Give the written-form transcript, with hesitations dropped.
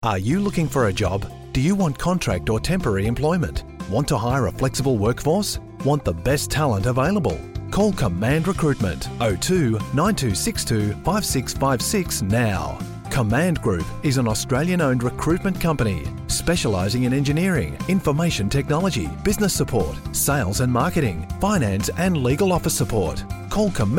Are you looking for a job? Do you want contract or temporary employment? Want to hire a flexible workforce? Want the best talent available? Call Command Recruitment 02 9262 5656 now. Command Group is an Australian-owned recruitment company specialising in engineering, information technology, business support, sales and marketing, finance and legal office support. Call Command